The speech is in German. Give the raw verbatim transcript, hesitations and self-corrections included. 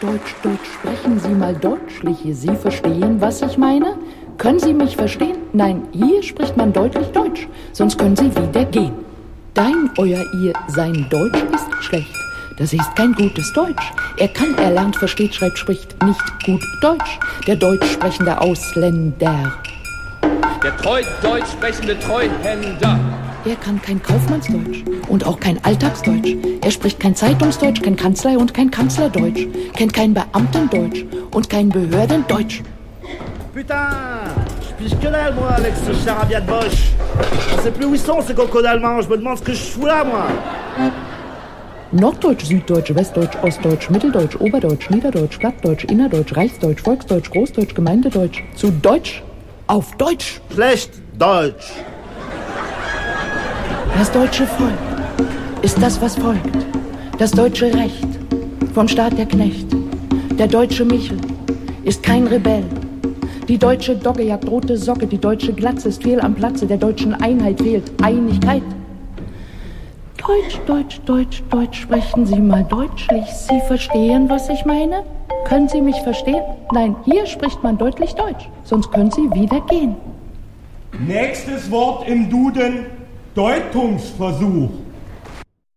Deutsch, Deutsch, sprechen Sie mal deutlich. Sie verstehen, was ich meine? Können Sie mich verstehen? Nein, hier spricht man deutlich Deutsch, sonst können Sie wieder gehen. Dein, euer, ihr, sein Deutsch ist schlecht. Das ist kein gutes Deutsch. Er kann, er lernt, versteht, schreibt, spricht nicht gut Deutsch. Der deutsch sprechende Ausländer. Der treu deutsch sprechende Treuhänder. Er kann kein Kaufmannsdeutsch und auch kein Alltagsdeutsch. Er spricht kein Zeitungsdeutsch, kein Kanzlei und kein Kanzlerdeutsch. Kennt kein Beamtendeutsch und kein Behördendeutsch. Putain, je pige que dalle, moi, avec ce charabia de Bosch. On sait plus où ils sont, ces cocos d'Allemands. Je me demande ce que je fous là, moi. Norddeutsch, Süddeutsch, Westdeutsch, Ostdeutsch, Mitteldeutsch, Oberdeutsch, Niederdeutsch, Plattdeutsch, Innerdeutsch, Reichsdeutsch, Volksdeutsch, Großdeutsch, Gemeindedeutsch. Zu Deutsch auf Deutsch. Schlecht Deutsch. Das deutsche Volk ist das, was folgt. Das deutsche Recht vom Staat der Knecht. Der deutsche Michel ist kein Rebell. Die deutsche Dogge jagt rote Socke. Die deutsche Glatze ist fehl am Platze. Der deutschen Einheit fehlt Einigkeit. Deutsch, Deutsch, Deutsch, Deutsch, sprechen Sie mal deutlich. Sie verstehen, was ich meine? Können Sie mich verstehen? Nein, hier spricht man deutlich Deutsch, sonst können Sie wieder gehen. Nächstes Wort im Duden: Deutungsversuch.